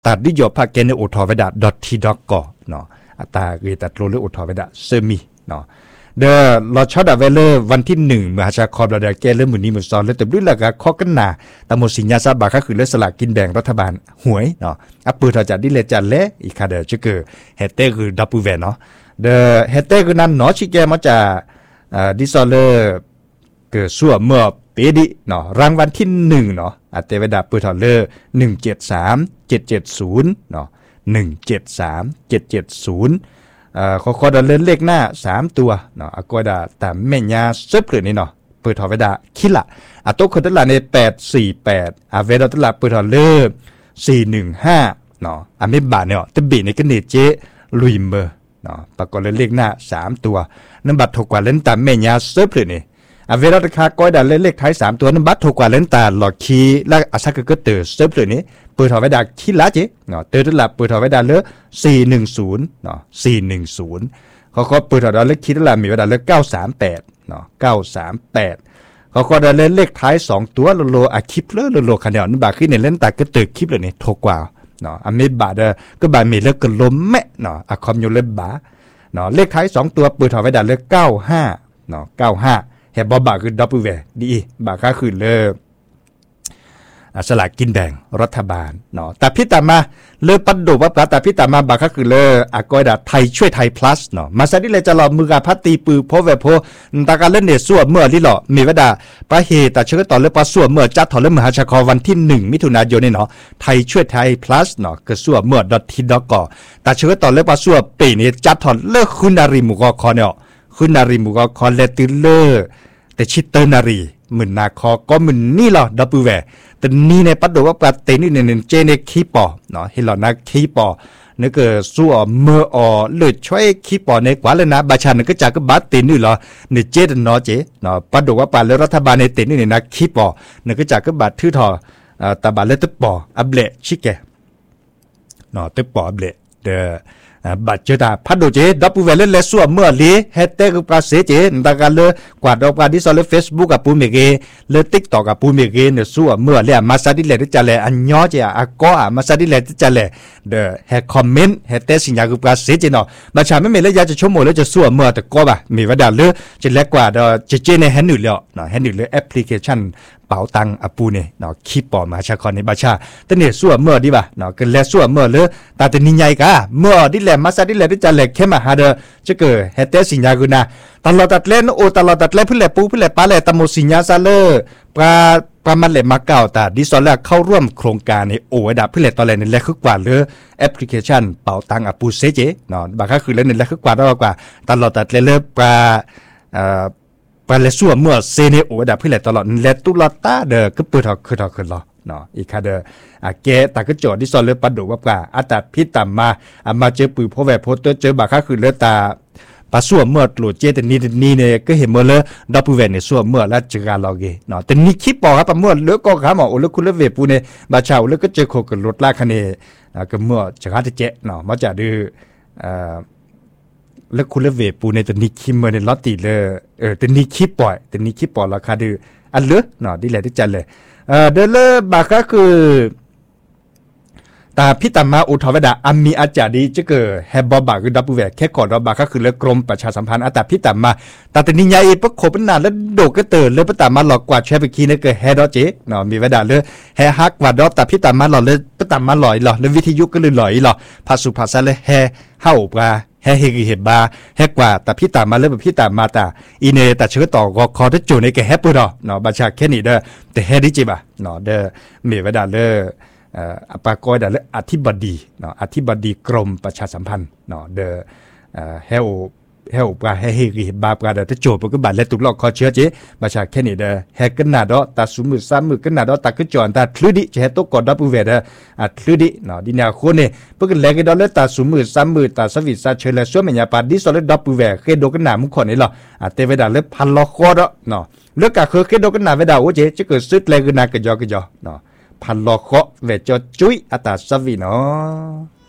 ตัดดิยอพักเกนอุทอเวดา .t.com ก่อเนาะอัตราเกตัดโลเลอุทอเวดาเซมิเนาะเดอเราชอดาเวเลวันที่1มหาชาคอมเราได้แก้เรื่องมื้อนี้มื้อ2แล้วแต่รุ่นละก็ข้อกันหน้าตะหมดสิญญาซาบาก็คือเรื่องสลากกินแบ่งรัฐบาลหวยเนาะอัปปือถ้าจะดิเลจัดแลอีกค่ะเด้อจะคือเฮเตคือดับปูเวเนาะเดอเฮเตคือนั้นเนาะชิแกมาจากดิซอเลเกิดสั่วเมื่อปีดิเนาะรางวัลที่1เนาะอัตเตเวดาปือทอเล173770เนาะ173770ขอดอลเลขหน้า3ตัวเนาะอากอดาแต่แม่ญาซึบเลยนี่เนาะเปิดทอเวดาคิละอะโตคนตลาดใน848เวดาตลาดเปิดทอเล415เนาะไม่บาทเนี่ยตะบีในกันเนเจลุยเมอร์เนาะปรากฏเลขหน้า3ตัวนำบัตรถูกกว่าเล่นแต่แม่ญาซึบเลยนี่เวลาราคาก้อยดาเลขท้าย3ตัวนำบัตรถูกกว่าเล่นแต่หลอกคีและอาซักก็เตอร์ซึบเลยนี่เปิดทอเวดาคิละเจเนาะเตอร์ตลาดเปิดทอเวดาเล410เนาะ410เขาเปิดทอเลขคิดตลาดมีเวลาเลข938เนาะ938เขาดาเลขท้าย2ตัวโลอะคลิปโลคันเดียวนั่นบาขึ้นในเล่นแต่ก็เตอร์คลิปเลยนี่ถูกกว่าเนาะไม่บาดก็บามีเลขก็ล้มแม่เนาะอะคอมอยู่เลขบาเนาะเลขท้าย2ตัวเปิดทอเวดาเลข95เนาะ95เฮบบ่าคือดับเบิลเวดีบาค่าคือเลสลากกินแบ่งรัฐบาลเนาะแต่พี่ตามาเลปัดโดว่าแต่พี่ตามาบาก็คือเลอากอยดาไทยช่วยไทย plus เนาะมาซะดิเลยจะรอมือกาพัดตีปือโพเวโพตาการเล่นเนซั่วเมื่อลิหล่อมีเวดาปะเฮตาเชื่อต่อเลปะซั่วเมื่อจัดถอเลมหาชาคอวันที่1มิถุนายนนี่เนาะไทยช่วยไทย plus เนาะก็ซั่วเมื่อ .t.com ตาเชื่อต่อเลปะซั่วปีนี้จัดถอเลคุณนารีมุกคอเนาะคุณนารีมุกคอเลติเลแต่ชิตเตอร์นารีมึนนาคอก็มึนนี่หรอดับเบิลเวแต่นี่ในปัดโดว่าปลาเตนี่เนี่ยเจเนคีปอเนาะเฮลอนักคีปอนึกสู้เมื่อเลือดช่วยคีปอในกว่าเลยนะบาชานึกจากก็บาเตนี่หรอเนี่ยเจดเนาะเจเนาะปัดโดว่าปลาแล้วรัฐบาลในเตนี่เนี่ยนักคีปอนึกจากก็บาทื่อทอตาบาเลตปออับเละชิแกเนาะตปออับเละเดบัดเจตาพัดโดเจดับปูเวลเลสัวเมื่อลีเฮเตกปราเสเจนตาการเลกว่าดอกปาดิซอลเล Facebook กับปูเมเกเล TikTok กับปูเมเกเนี่ยสัวเมื่อเลยมาซาดิเลจะเลอันย่อเจอะก็มาซาดิเลจะเลเดเฮคอมเมนต์เฮเตสิญญากับปราเสเจเนาะบัดชาไม่เมเลยอยากจะชั่วโมงแล้วจะสัวเมื่อแต่ก็บ่มีว่าดาเลจะเล็กกว่าดอเจในแฮนด์อยู่แล้วเนาะแฮนด์อยู่เลยแอปพลิเคชันเป๋าตังอปูเนี่ยเนาะคีปอมาชาคอนในบาชาแต่เนี่ยสั่วเมื่อดีป่ะเนาะก็แลสั่วเมื่อเลยตาแต่นิยายกะเมื่อดิแลมาซาดิแลดิจะแลเข้มาหาเดจะเกิดเฮเตสิญญากุนะตลอดตัดเล่นโอตลอดตัดเล่นพื้นแหลปูพื้นแหลปลาแหลตะโมสิญญาซาเลปลามันแหลมาเก่าตาดิซอลแลเข้าร่วมโครงการในโอดาพื้นแหลตอนแรกนี่แหละคือกว่าเลยแอปพลิเคชันเป๋าตังอปูเซเจเนาะบางครั้งคือเล่นนี่แหละคือกว่าได้กว่าตลอดตัดเล่นเลยปลาเลสัวเมื่อเซเนโอดาพี่แหละตลอดเลตุลอตาเดอก็เปิดคือรอเนาะอีกค่ะเดอแกตาก็จอดที่ซอนเลปัดดูว่าปลาอัตพี่ตามมาเจอปือพอแวโพสเจอบาค่าคือเลตาปลาสัวเมื่อหลุดเจแต่นี่เนี่ยก็เห็นเมื่อเลยดับปูเวเนี่ยสัวเมื่อแล้วเจอการลอเกเนาะแต่นี่คลิปบอกครับเมื่อเลือกก็ขาหมอโอเลือกคุณเลือกเวปูเนี่ยบาชาวเลือกก็เจอโคกับรถลากคันเนี่ยก็เมื่อจะขาดเจเนาะมาจากดื้อแล้วคุณเลเวปูในตัวนี้คิมเมอร์ในลอตตีเลยตัวนี้คิปปล่อยราคาดื้ออันเลือเนาะดีแหละที่จันเลยเดลเลบาก็คือตาพิตามาอุทวดาอามีอาจารย์ดีจะเกิดแฮบบอบาคือดับเบิลแวแค่ก่อนดับบาก็คือเลือกกรมประชาสัมพันธ์ตาพิตามาตาตัวนี้ใหญ่ปะโคเป็นนานแล้วโดก็เตอเลือกพิตามาหลอกกว่าแช่ไปคีนี่เกิดแฮดอเจเนาะมีเวดาเลยแฮฮักกว่าดอตาพิตามาหลอกเลยพิตามาหลอยหลอกเลยวิทยุก็เลยหลอยหลอกภาษาภาษาเลยแฮเฮาปลาแฮเฮกิเฮบาแฮกว่าแต่พี่ตามมาเลยพี่ตามมาตาอีเนแต่เชื่อต่อก็คอได้จูในแกแฮปปี้ดอเนาะบาชาแค่นี้เด้อแต่แฮดิจิบะเนาะเด้อมีเวดาเลยปากอยดาเลยอธิบดีเนาะอธิบดีกรมประชาสัมพันธ์เนาะเด้อเฮลปลาเฮกิบาปลาเดตโจปก็บาดและตุกลอกคอเชื้อเจบาชาแค่นี้เด้อแฮกันนาดอตาสุมือซ้ำมือกันนาดอตาก็จอนตาทลุดิจะเฮตกอดับเวเดทลุดิเนาะดินาโคเนปก็แลกดอเลตาสุมือซ้ำมือตาสวิซาเชลซัวเมญาปาดิซอเลดับเวเคโดกันนามุขอนนี่หรอเตเวดาเลพันลอคอดเนาะเลือกก็คือเคโดกันนาเวดาโอเจจะเกิดซึดแลกนากะจอกะจอเนาะพันลอคอเวจอจุยอตาสวิเนาะ